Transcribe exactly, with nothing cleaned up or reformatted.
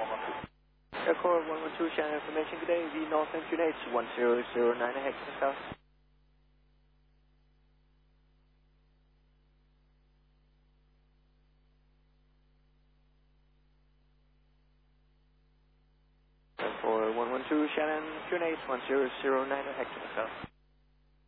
Aircore one one two, Shannon information, good day, V Northern United one zero zero nine, Hexagon South. Aircore one one two, Shannon United one zero zero nine, Hexagon South.